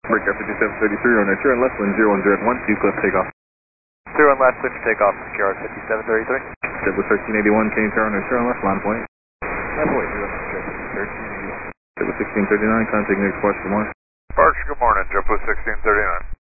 Breaker 5733 on Nature and left wind 0101, Q cliff takeoff. 01 left switch takeoff, QR 5733. Table 1381, change tower, Nature and left line point. Line point, 1381. Table 1639, contact next question 1. Parks, good morning, JetBlue 1639.